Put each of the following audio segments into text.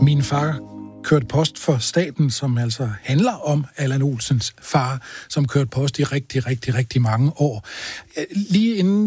Min far kørte post for staten, som altså handler om Allan Olsens far, som kørte post i rigtig mange år. Lige inden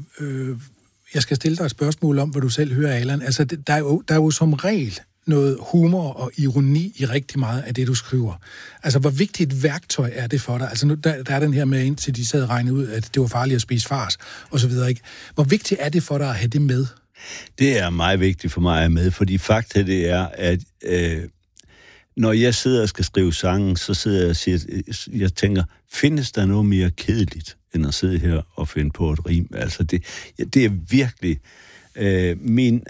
jeg skal stille dig et spørgsmål om, hvad du selv hører, Allan, altså der er jo som regel noget humor og ironi i rigtig meget af det, du skriver. Altså, hvor vigtigt et værktøj er det for dig? Altså, nu, der er den her med, indtil de sad og regnede ud, at det var farligt at spise fars, og så videre, ikke? Hvor vigtigt er det for dig at have det med? Det er meget vigtigt for mig at have med, fordi fakta det er, at når jeg sidder og skal skrive sangen, så sidder jeg og siger, jeg tænker, findes der noget mere kedeligt, end at sidde her og finde på et rim? Altså, det er virkelig min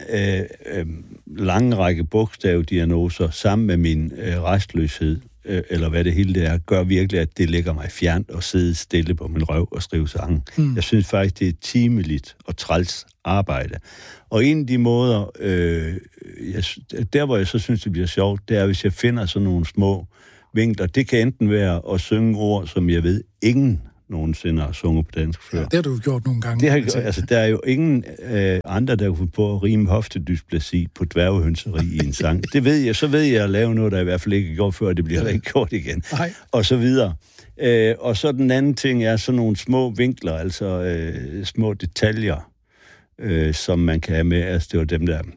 lange række bogstavdiagnoser sammen med min restløshed, eller hvad det hele det er, gør virkelig, at det ligger mig fjernt at sidde stille på min røv og skrive sange. Jeg synes faktisk, det er timeligt og træls arbejde. Og en af de måder, der hvor jeg så synes, det bliver sjovt, det er, hvis jeg finder sådan nogle små vinkler. Det kan enten være at synge ord, som jeg ved, ingen nogensinde har sunget på dansk før. Ja, det har du gjort nogle gange. Der er jo ingen andre, der kunne på at rime hoftedysplasi på dværghønseri i en sang. Det ved jeg. Så ved jeg at lave noget, der i hvert fald ikke er gjort før, det bliver ikke gjort igen. Nej. Og så videre. Og så den anden ting er sådan nogle små vinkler, altså små detaljer, som man kan have med. Altså det var dem, der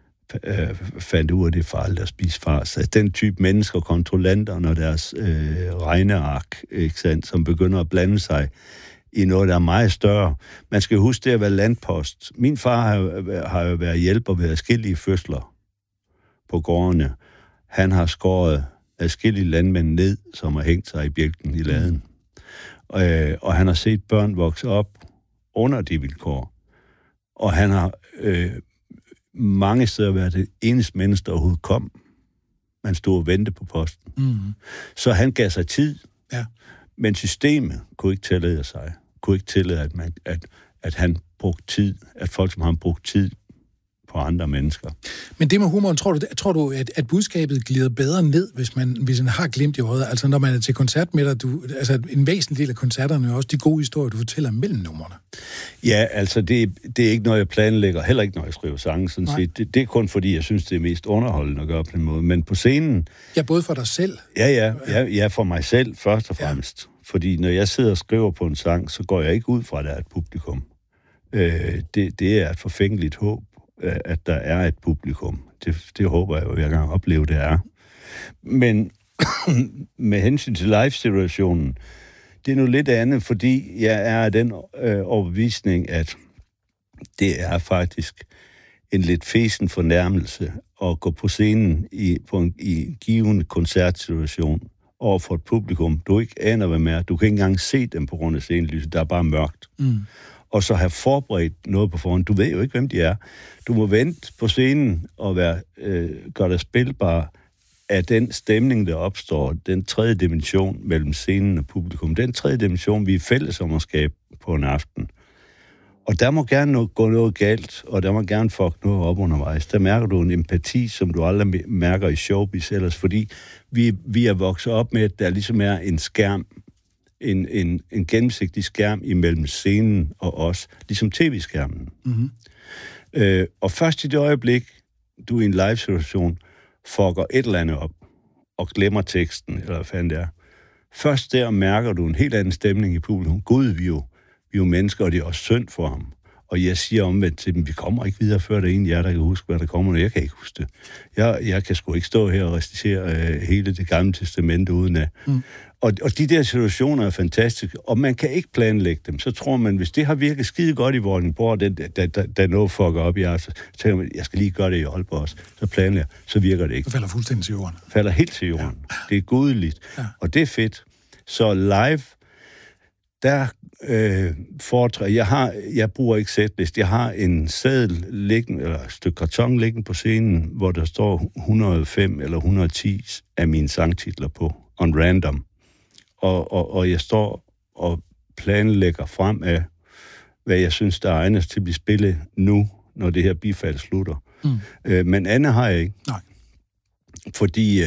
fandt ud af det farligt at spise fars. Altså, den type mennesker, kontrollanter, når deres regneark, ikke sandt, som begynder at blande sig i noget, der er meget større. Man skal huske det at være landpost. Min far har jo været hjælper ved adskillige fødsler på gårdene. Han har skåret adskillige landmænd ned, som har hængt sig i bjælken i laden. Og han har set børn vokse op under de vilkår. Og han har mange steder været det eneste menneske, der overhovedet kom. Man stod og ventede på posten. Mm-hmm. Så han gav sig tid. Ja. Men systemet kunne ikke tillade sig. Kunne ikke tillade, at han brugte tid. At folk, som han brugte tid på andre mennesker. Men det med humoren, tror du at budskabet glider bedre ned, hvis man har glemt i øjet? Altså, når man er til koncert med dig, altså en væsentlig del af koncerterne er også de gode historier, du fortæller mellem numrene. Ja, altså, det er ikke noget, jeg planlægger. Heller ikke, når jeg skriver sange, sådan set. Det er kun fordi, jeg synes, det er mest underholdende at gøre på den måde. Men på scenen... Ja, både for dig selv? Ja, for mig selv, først og fremmest. Ja. Fordi når jeg sidder og skriver på en sang, så går jeg ikke ud fra, at der er et publikum. Det er et forfængeligt håb, at der er et publikum. Det håber jeg jo, at jeg kan opleve, det er. Men med hensyn til live-situationen, det er noget lidt andet, fordi jeg er af den overbevisning, at det er faktisk en lidt fesen fornærmelse at gå på scenen i en givende koncertsituation over for et publikum, du ikke aner, hvad med er. Du kan ikke engang se dem på grund af scenelyset. Der er bare mørkt. Mm. Og så have forberedt noget på forhånd. Du ved jo ikke, hvem de er. Du må vente på scenen og gøre dig spilbar af den stemning, der opstår, den tredje dimension mellem scenen og publikum. Den tredje dimension, vi er fælles om at skabe på en aften. Og der må gerne gå noget galt, og der må gerne fuck noget op undervejs. Der mærker du en empati, som du aldrig mærker i showbiz ellers, fordi vi er vokset op med, at der ligesom er en skærm, en gennemsigtig skærm imellem scenen og os, ligesom tv-skærmen. Mm-hmm. Og først i det øjeblik, du i en live-situation fucker et eller andet op, og glemmer teksten, eller hvad fanden det er, først der mærker du en helt anden stemning i publikum. Gud, vi er jo mennesker, og det er også synd for ham. Og jeg siger omvendt til dem, vi kommer ikke videre, før det er en af jer, der kan huske, hvad der kommer, og jeg kan ikke huske det. Jeg kan sgu ikke stå her og recitere hele det gamle testamente uden af. Mm. Og de der situationer er fantastiske, og man kan ikke planlægge dem. Så tror man, hvis det har virket skide godt i Vordingborg, der noget fucker op i jer, så tænker man, jeg skal lige gøre det i Aalborg også. Så planlægger, så virker det ikke. Det falder fuldstændig til jorden. Falder helt til jorden. Ja. Det er gudeligt. Ja. Og det er fedt. Så live, der jeg bruger ikke sætlist. Jeg har en seddel liggende, eller et stykke karton liggende på scenen, hvor der står 105 eller 110 af mine sangtitler på, on random. Og jeg står og planlægger frem af, hvad jeg synes, der er egnet til at blive spillet nu, når det her bifald slutter. Mm. Men andet har jeg ikke. Nej. Fordi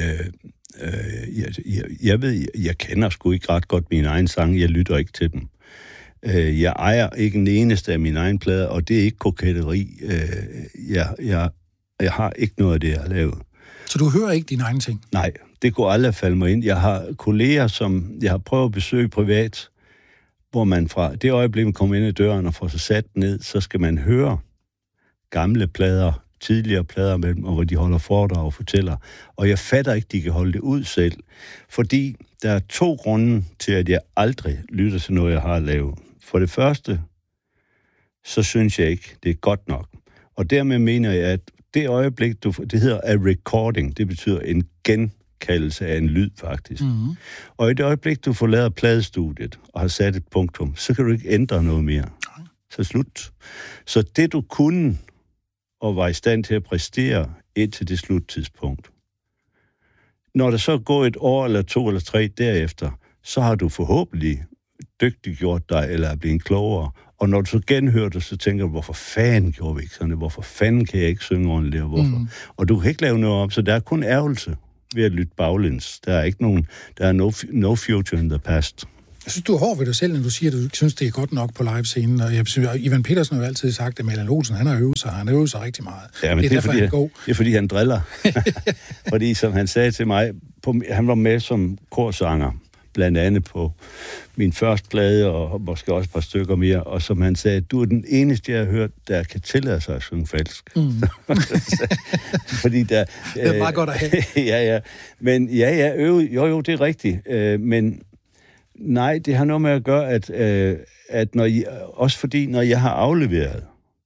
jeg ved, jeg kender sgu ikke ret godt mine egne sange. Jeg lytter ikke til dem. Jeg ejer ikke en eneste af mine egne plader, og det er ikke koketteri. Jeg har ikke noget af det, jeg har lavet. Så du hører ikke dine egne ting? Nej, det kunne aldrig falde mig ind. Jeg har kolleger, som jeg har prøvet at besøge privat, hvor man fra det øjeblik, man kommer ind ad døren og får sig sat ned, så skal man høre gamle plader, tidligere plader med dem, og hvor de holder foredrag og fortæller. Og jeg fatter ikke, de kan holde det ud selv. Fordi der er 2 grunde til, at jeg aldrig lytter til noget, jeg har lavet. For det første, så synes jeg ikke, det er godt nok. Og dermed mener jeg, at det øjeblik, det hedder a recording, det betyder en genkaldelse af en lyd, faktisk. Mm-hmm. Og i det øjeblik, du forlader pladestudiet og har sat et punktum, så kan du ikke ændre noget mere. Så slut. Så det, du kunne og var i stand til at præstere indtil det sluttidspunkt. Når der så går 1 år, eller 2 eller 3 derefter, så har du forhåbentlig dygtiggjort dig, eller er blevet klogere. Og når du så genhører det, så tænker du, hvorfor fanden gjorde vi ikke sådan det? Hvorfor fanden kan jeg ikke synge ordentligt? Hvorfor? Og du kan ikke lave noget om, så der er kun ærgelse ved at lytte baglæns. Der er ikke nogen, der er no future in the past. Jeg synes, du er hård ved dig selv, når du siger, at du ikke synes, det er godt nok på livescenen. Og jeg synes, Ivan Pedersen har jo altid sagt, at Allan Olsen, han har øvet sig rigtig meget. Ja, men det er fordi han driller. Fordi, som han sagde til mig, han var med som korsanger, blandt andet på min første plade, og måske også et par stykker mere, og som han sagde, du er den eneste, jeg har hørt, der kan tillade sig at synge falsk. Mm. Fordi der... Det er meget godt at have. Ja. Men jo, det er rigtigt. Men nej, det har noget med at gøre, at også fordi, når jeg har afleveret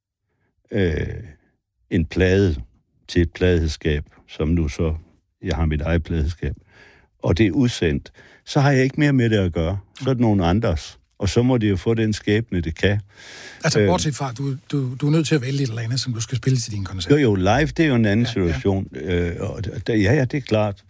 en plade til et pladeskab, som nu så, jeg har mit eget pladeskab, og det er udsendt, så har jeg ikke mere med det at gøre. Så er det nogen andres. Og så må det jo få den skæbne, det kan. Altså, bortset fra, du er nødt til at vælge et eller andet, som du skal spille til din koncert. Jo, live, det er jo en anden situation. Ja, det er klart.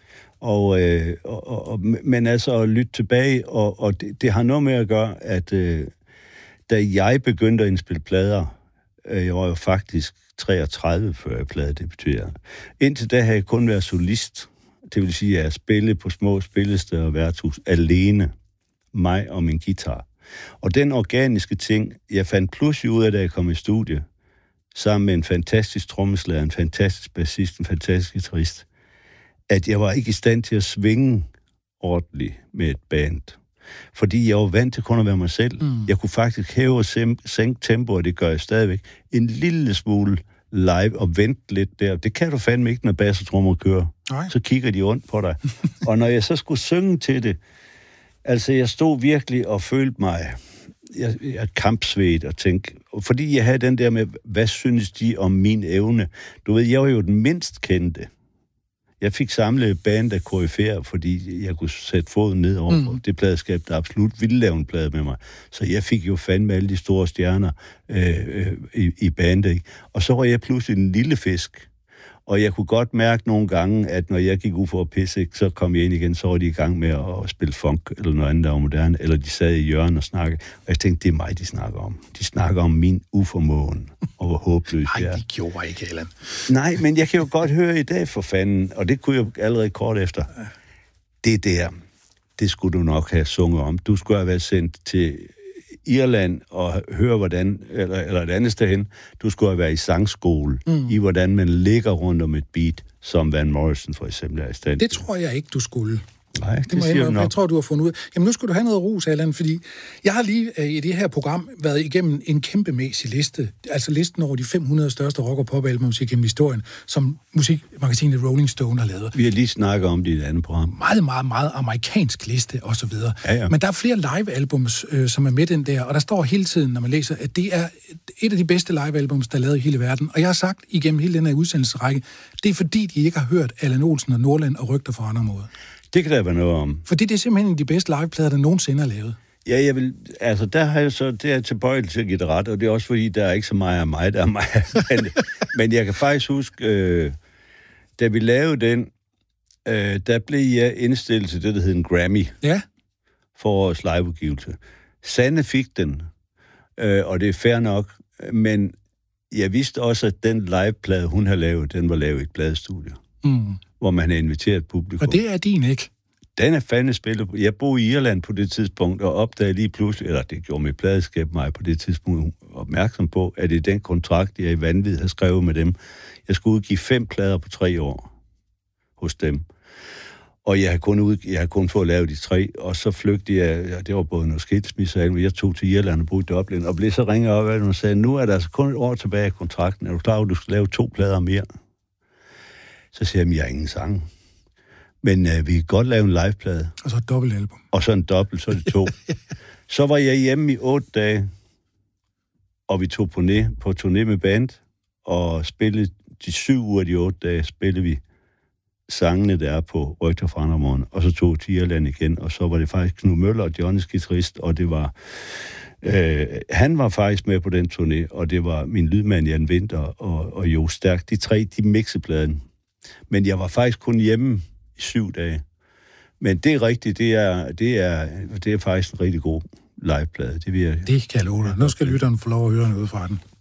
Men altså at lytte tilbage, og det har noget med at gøre, at da jeg begyndte at indspille plader, jeg var jo faktisk 33, før jeg plade, det betyder. Indtil da havde jeg kun været solist. Det vil sige, at jeg spillede på små spillesteder og værtshus alene, mig og min guitar. Og den organiske ting, jeg fandt pludselig ud af, da jeg kom i studie, sammen med en fantastisk trommeslager, en fantastisk bassist, en fantastisk guitarist, at jeg var ikke i stand til at svinge ordentligt med et band. Fordi jeg var vant til kun at være mig selv. Jeg kunne faktisk hæve og sænke tempo, og det gør jeg stadigvæk, en lille smule live og vente lidt der. Det kan du fandme ikke, når bass og trommer kører. Nej. Så kigger de ondt på dig. Og når jeg så skulle synge til det, altså jeg stod virkelig og følte mig, jeg kampsvedt og tænkte, fordi jeg havde den der med, hvad synes de om min evne? Du ved, jeg var jo den mindst kendte. Jeg fik samlet band af koryfærer, fordi jeg kunne sætte foden ned over det pladeskab, der absolut ville lave en plade med mig. Så jeg fik jo fandme alle de store stjerner i bandet, ikke? Og så var jeg pludselig en lille fisk. Og jeg kunne godt mærke nogle gange, at når jeg gik ud for at pisse, så kom jeg ind igen, så var de i gang med at spille funk eller noget andet, der var moderne, eller de sad i hjørnet og snakkede. Og jeg tænkte, det er mig, de snakker om. De snakker om min uformåen, og hvor håbløs jeg er. Nej, de gjorde ikke, Allan. Nej, men jeg kan jo godt høre i dag, for fanden, og det kunne jeg allerede kort efter. Det der, det skulle du nok have sunget om. Du skulle have været sendt til Irland og høre, hvordan, eller et andet sted hen, du skulle have været i sangskole, i hvordan man ligger rundt om et beat, som Van Morrison for eksempel er i stand. Det tror jeg ikke, du skulle. Nej, det siger du nok. Jeg tror, du har fundet ud. Jamen, nu skal du have noget ros, Allan, fordi jeg har lige i det her program været igennem en kæmpemæssig liste, altså listen over de 500 største rock- og pop-albums igennem historien, som musikmagasinet Rolling Stone har lavet. Vi har lige snakket om det i et andet program. Meget, meget, meget amerikansk liste, og så videre. Ja. Men der er flere live-albums, som er med den der, og der står hele tiden, når man læser, at det er et af de bedste live-albums, der er lavet i hele verden. Og jeg har sagt igennem hele den her udsendelsesrække, det er fordi, de ikke har hørt Allan Olsen og Nordland og rygter fra andre måder. Det kan der være noget om. Fordi det er simpelthen de bedste liveplader, der nogensinde er lavet. Ja, der har jeg så, det er tilbøjeligt til at give det ret, og det er også fordi, der er ikke så meget af mig, der er mig. men jeg kan faktisk huske, da vi lavede den, der blev jeg indstillet til det, der hed en Grammy. Ja. For årets liveudgivelse. Sanne fik den, og det er fair nok, men jeg vidste også, at den liveplade, hun har lavet, den var lavet i et pladestudie. Hvor man har inviteret publikum. Og det er din, ikke? Den er fandme spillet. Jeg boede i Irland på det tidspunkt, og opdagede lige pludselig, eller det gjorde mit pladeskab mig på det tidspunkt opmærksom på, at det er den kontrakt, jeg i vanvid har skrevet med dem. Jeg skulle udgive 5 plader på 3 år. hos dem. Og jeg havde kun fået lavet de 3, og så flygtede jeg, det var både noget skilsmisse, men jeg tog til Irland og boede i Dublin, og blev så ringet op af dem og sagde, nu er der altså kun et år tilbage i kontrakten, er du klar, at du skal lave 2 plader mere? Så siger jeg, jeg har ingen sang. Men vi kan godt lave en liveplade. Og så et dobbeltalbum. Og så en dobbelt, så er det 2. Så var jeg hjemme i 8 dage, og vi tog på turné med band, og spillede de 7 uger af de 8 dage, spillede vi sangene, der er på Rygter fra Andermorgen, og så tog til Irland igen, og så var det faktisk Knud Møller, Johnnys guitarist, og det var... han var faktisk med på den turné, og det var min lydmand Jan Winter og Jo Stærk. De 3, de mixepladen. Men jeg var faktisk kun hjemme i 7 dage. Men det er rigtigt, det er faktisk en rigtig god liveplade. Det kan jeg love dig. Nu skal lytteren få lov at høre noget fra den.